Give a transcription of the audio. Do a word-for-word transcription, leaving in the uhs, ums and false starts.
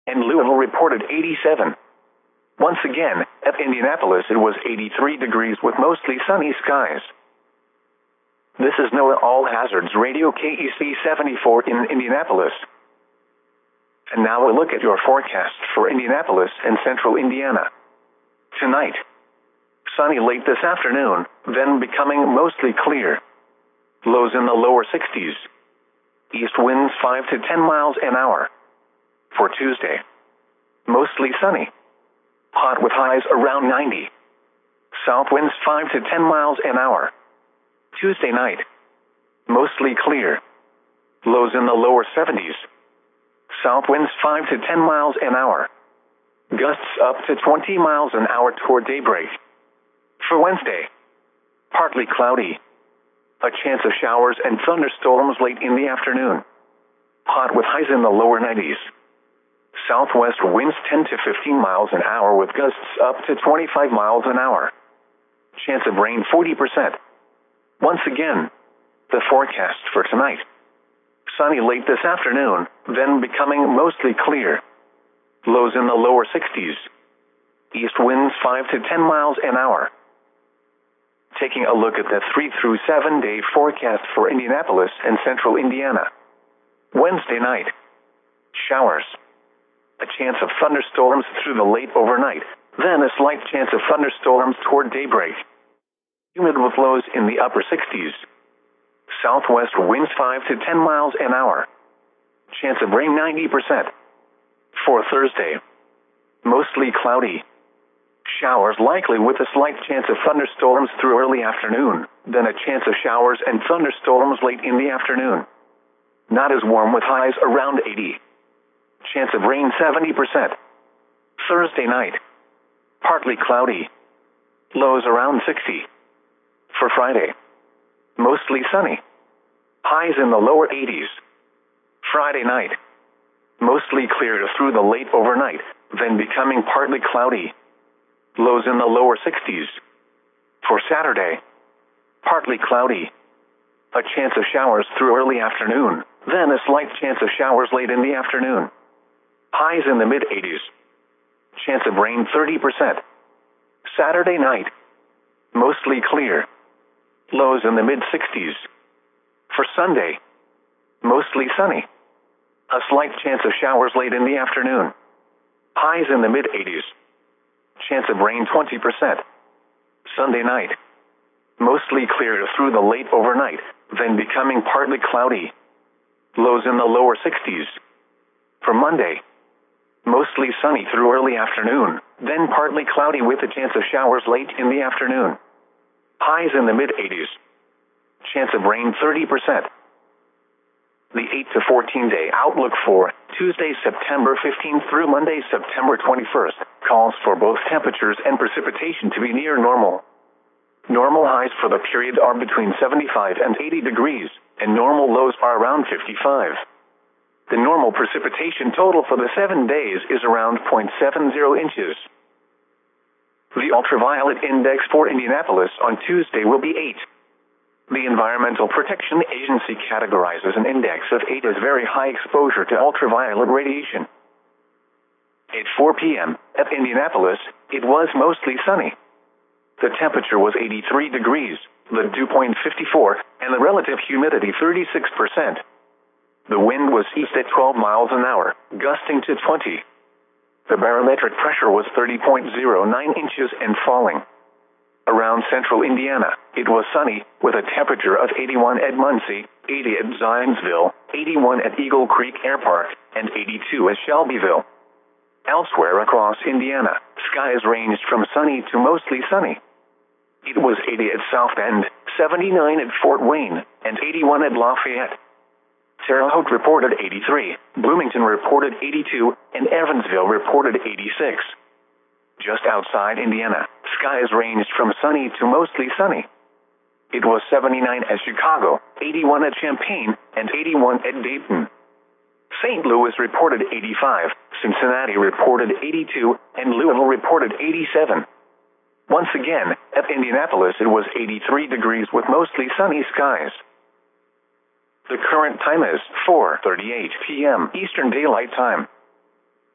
and Louisville reported eighty-seven. Once again, at Indianapolis it was eighty-three degrees with mostly sunny skies. This is NOAA All Hazards Radio K E C seventy-four in Indianapolis. And now a look at your forecast for Indianapolis and central Indiana. Tonight, sunny late this afternoon, then becoming mostly clear. Lows in the lower sixties. East winds five to ten miles an hour. For Tuesday, mostly sunny. Hot with highs around ninety. South winds five to ten miles an hour. Tuesday night, mostly clear. Lows in the lower seventies. South winds five to ten miles an hour. Gusts up to twenty miles an hour toward daybreak. For Wednesday, partly cloudy. A chance of showers and thunderstorms late in the afternoon. Hot with highs in the lower nineties. Southwest winds ten to fifteen miles an hour with gusts up to twenty-five miles an hour. Chance of rain forty percent. Once again, the forecast for tonight. Sunny late this afternoon, then becoming mostly clear. Lows in the lower sixties. East winds five to ten miles an hour. Taking a look at the three through seven day forecast for Indianapolis and central Indiana. Wednesday night, showers. A chance of thunderstorms through the late overnight, then a slight chance of thunderstorms toward daybreak. Humid with lows in the upper sixties. Southwest winds five to ten miles an hour. Chance of rain ninety percent. For Thursday, mostly cloudy. Showers likely with a slight chance of thunderstorms through early afternoon, then a chance of showers and thunderstorms late in the afternoon. Not as warm with highs around eighty. Chance of rain seventy percent. Thursday night, partly cloudy. Lows around sixty. For Friday, mostly sunny. Highs in the lower eighties. Friday night, mostly clear through the late overnight, then becoming partly cloudy. Lows in the lower sixties. For Saturday, partly cloudy. A chance of showers through early afternoon, then a slight chance of showers late in the afternoon. Highs in the mid eighties. Chance of rain thirty percent. Saturday night, mostly clear. Lows in the mid sixties. For Sunday, mostly sunny. A slight chance of showers late in the afternoon. Highs in the mid eighties. Chance of rain twenty percent. Sunday night, mostly clear through the late overnight, then becoming partly cloudy. Lows in the lower sixties. For Monday, mostly sunny through early afternoon, then partly cloudy with a chance of showers late in the afternoon. Highs in the mid eighties. Chance of rain thirty percent. The eight to fourteen day outlook for Tuesday, September fifteenth through Monday, September twenty-first, calls for both temperatures and precipitation to be near normal. Normal highs for the period are between seventy-five and eighty degrees, and normal lows are around fifty-five. The normal precipitation total for the seven days is around zero point seven zero inches. The ultraviolet index for Indianapolis on Tuesday will be eight. The Environmental Protection Agency categorizes an index of eight as very high exposure to ultraviolet radiation. At four p.m. at Indianapolis, it was mostly sunny. The temperature was eighty-three degrees, the dew point fifty-four, and the relative humidity thirty-six percent. The wind was east at twelve miles an hour, gusting to twenty. The barometric pressure was thirty point zero nine inches and falling. Around central Indiana, it was sunny, with a temperature of eighty-one at Muncie, eighty at Zionsville, eighty-one at Eagle Creek Air Park, and eighty-two at Shelbyville. Elsewhere across Indiana, skies ranged from sunny to mostly sunny. It was eighty at South Bend, seventy-nine at Fort Wayne, and eighty-one at Lafayette. Terre Haute reported eighty-three, Bloomington reported eighty-two, and Evansville reported eighty-six. Just outside Indiana, skies ranged from sunny to mostly sunny. It was seventy-nine at Chicago, eighty-one at Champaign, and eighty-one at Dayton. Saint Louis reported eighty-five, Cincinnati reported eighty-two, and Louisville reported eighty-seven. Once again, at Indianapolis it was eighty-three degrees with mostly sunny skies. The current time is four thirty-eight p.m. Eastern Daylight Time.